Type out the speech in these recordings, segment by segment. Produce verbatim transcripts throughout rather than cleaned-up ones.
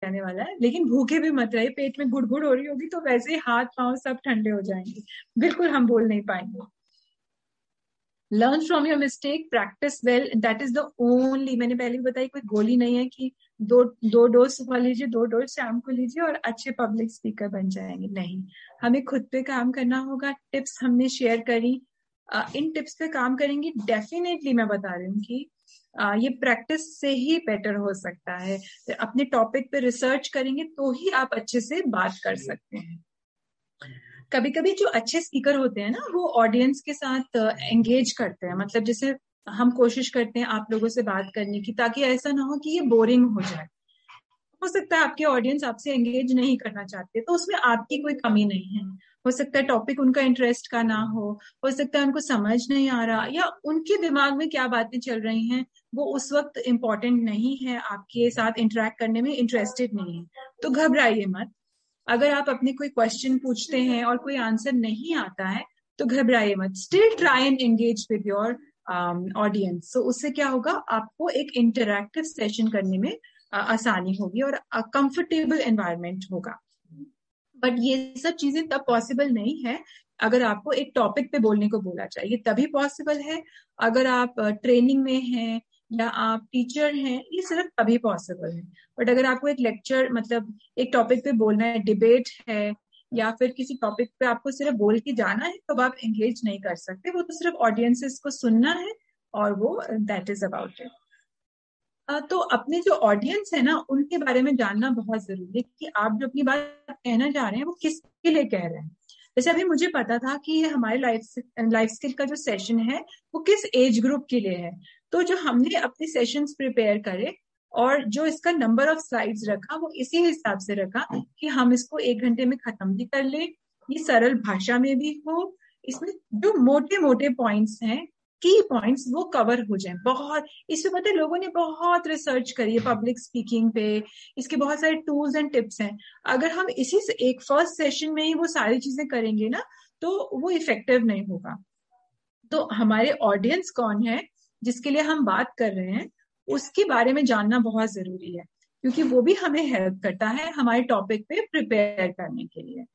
जाने वाला है, लेकिन भूखे भी मत रहे, पेट में गुड़गुड़ हो रही होगी तो वैसे ही हाथ पांव सब ठंडे हो जाएंगे, बिल्कुल हम बोल नहीं पाएंगे। Learn from your mistake, practice well, that is the only, मैंने पहले भी बताई, कोई गोली नहीं है कि दो दो डोज सुबह लीजिए, दो डोज शाम को लीजिए और अच्छे पब्लिक स्पीकर बन जाएंगे, नहीं। हमें खुद पे काम करना होगा। टिप्स हमने शेयर करी, uh, इन टिप्स पे काम करेंगे डेफिनेटली, मैं बता रही हूँ कि uh, ये प्रैक्टिस से ही बेटर हो सकता है। अपने टॉपिक पे रिसर्च करेंगे तो ही आप अच्छे से बात कर सकते हैं। कभी कभी जो अच्छे स्पीकर होते हैं ना, वो ऑडियंस के साथ एंगेज करते हैं, मतलब जैसे हम कोशिश करते हैं आप लोगों से बात करने की, ताकि ऐसा ना हो कि ये बोरिंग हो जाए। हो सकता है आपके ऑडियंस आपसे एंगेज नहीं करना चाहते, तो उसमें आपकी कोई कमी नहीं है। हो सकता है टॉपिक उनका इंटरेस्ट का ना हो हो सकता है उनको समझ नहीं आ रहा, या उनके दिमाग में क्या बातें चल रही हैं वो उस वक्त इम्पोर्टेंट नहीं है, आपके साथ इंटरेक्ट करने में इंटरेस्टेड नहीं है। तो घबराइए मत। अगर आप अपने कोई क्वेश्चन पूछते हैं और कोई आंसर नहीं आता है तो घबराइए मत, still try and engage with your audience. सो उससे क्या होगा, आपको एक इंटरैक्टिव सेशन करने में uh, आसानी होगी और कंफर्टेबल एनवायरनमेंट होगा। बट ये सब चीजें तब पॉसिबल नहीं है अगर आपको एक टॉपिक पे बोलने को बोला चाहिए, तभी पॉसिबल है। अगर आप ट्रेनिंग में हैं या आप टीचर हैं, ये सिर्फ तभी पॉसिबल है। बट अगर आपको एक लेक्चर, मतलब एक टॉपिक पे बोलना है, डिबेट है या फिर किसी टॉपिक पे आपको सिर्फ बोल के जाना है, तो आप एंगेज नहीं कर सकते। वो तो सिर्फ ऑडियंसेस को सुनना है और वो दैट इज अबाउट इट। तो अपने जो ऑडियंस है ना, उनके बारे में जानना बहुत जरूरी है कि आप जो अपनी बात कहना चाह रहे हैं वो किसके लिए कह रहे हैं। जैसे अभी मुझे पता था कि ये हमारे लाइफ लाइफ स्किल का जो सेशन है वो किस एज ग्रुप के लिए है, तो जो हमने अपने सेशंस प्रिपेयर करे और जो इसका नंबर ऑफ स्लाइड्स रखा वो इसी हिसाब से रखा कि हम इसको एक घंटे में खत्म भी कर ले, ये सरल भाषा में भी हो, इसमें जो मोटे मोटे पॉइंट्स हैं, की पॉइंट्स, वो कवर हो जाए। बहुत इसमें पता है लोगों ने बहुत रिसर्च करी है पब्लिक स्पीकिंग पे, इसके बहुत सारे टूल्स एंड टिप्स हैं। अगर हम इसी से एक फर्स्ट सेशन में ही वो सारी चीजें करेंगे ना, तो वो इफेक्टिव नहीं होगा। तो हमारे ऑडियंस कौन है जिसके लिए हम बात कर रहे हैं, उसके बारे में जानना बहुत जरूरी है, क्योंकि वो भी हमें हेल्प करता है हमारे टॉपिक पे प्रिपेयर करने के लिए।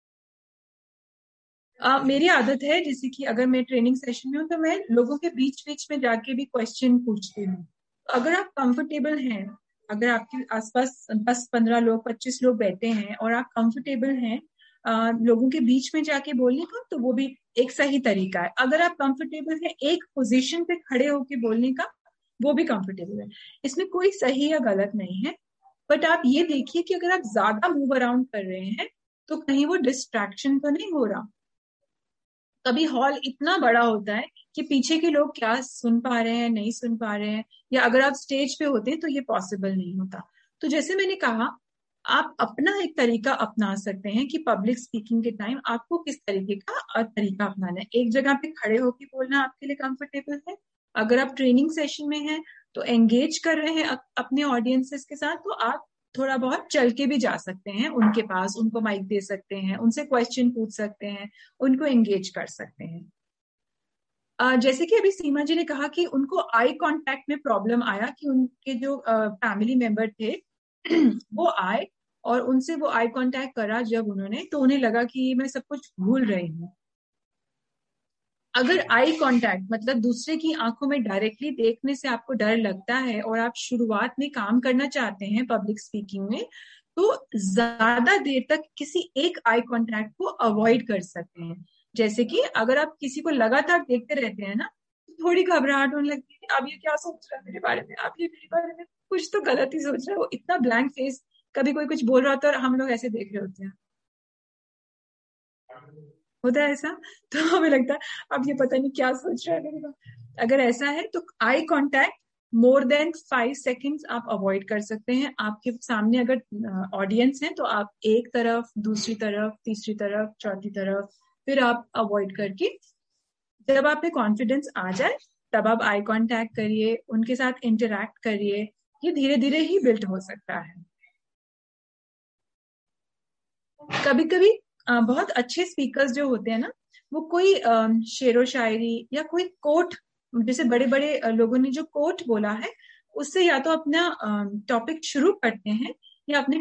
Uh, मेरी आदत है जैसे कि अगर मैं ट्रेनिंग सेशन में हूँ तो मैं लोगों के बीच बीच में जाके भी क्वेश्चन पूछती हूँ। अगर आप कंफर्टेबल हैं, अगर आपके आसपास दस पंद्रह लोग पच्चीस लोग बैठे हैं और आप कंफर्टेबल हैं uh, लोगों के बीच में जाके बोलने का, तो वो भी एक सही तरीका है। अगर आप कंफर्टेबल हैं एक पोजीशन पे खड़े होके बोलने का, वो भी कंफर्टेबल है। इसमें कोई सही या गलत नहीं है। बट आप ये देखिए कि अगर आप ज्यादा मूव अराउंड कर रहे हैं तो कहीं वो डिस्ट्रैक्शन तो नहीं हो रहा। कभी हॉल इतना बड़ा होता है कि पीछे के लोग क्या सुन पा रहे हैं, नहीं सुन पा रहे हैं, या अगर आप स्टेज पे होते हैं तो ये पॉसिबल नहीं होता। तो जैसे मैंने कहा, आप अपना एक तरीका अपना सकते हैं कि पब्लिक स्पीकिंग के टाइम आपको किस तरीके का तरीका अपनाना है। एक जगह पे खड़े होकर बोलना आपके लिए कंफर्टेबल है। अगर आप ट्रेनिंग सेशन में हैं तो एंगेज कर रहे हैं अपने ऑडियंसेस के साथ, तो आप थोड़ा बहुत चल के भी जा सकते हैं उनके पास, उनको माइक दे सकते हैं, उनसे क्वेश्चन पूछ सकते हैं, उनको एंगेज कर सकते हैं। uh, जैसे कि अभी सीमा जी ने कहा कि उनको आई कांटेक्ट में प्रॉब्लम आया, कि उनके जो फैमिली uh, मेंबर थे वो आए और उनसे वो आई कांटेक्ट करा जब उन्होंने, तो उन्हें लगा कि मैं सब कुछ भूल रही हूँ। अगर आई कांटेक्ट मतलब दूसरे की आंखों में डायरेक्टली देखने से आपको डर लगता है और आप शुरुआत में काम करना चाहते हैं पब्लिक स्पीकिंग में, तो ज्यादा देर तक किसी एक आई कांटेक्ट को अवॉइड कर सकते हैं। जैसे कि अगर आप किसी को लगातार देखते रहते हैं ना, तो थोड़ी घबराहट होने लगती है, अब ये क्या सोच रहा है मेरे बारे में, अब ये मेरे बारे में कुछ तो गलत ही सोच रहा है, वो इतना ब्लैंक फेस, कभी कोई कुछ बोल रहा होता है और हम लोग ऐसे देख रहे होते हैं, होता है ऐसा। तो हमें लगता है अब ये पता नहीं क्या सोच रहा है मेरे बारे। अगर ऐसा है तो eye contact more than five seconds आप अवॉइड कर सकते हैं। आपके सामने अगर ऑडियंस है तो आप एक तरफ, दूसरी तरफ, तीसरी तरफ, चौथी तरफ, फिर आप अवॉइड करके जब आप में कॉन्फिडेंस आ जाए तब आप आई कांटेक्ट करिए, उनके साथ इंटरैक्ट करिए। ये धीरे धीरे ही बिल्ड हो सकता है। कभी कभी बहुत अच्छे स्पीकर्स जो होते हैं ना, वो कोई शेरो शायरी या कोई कोट, जैसे बड़े बड़े लोगों ने जो कोट बोला है उससे या तो अपना टॉपिक शुरू करते हैं या अपने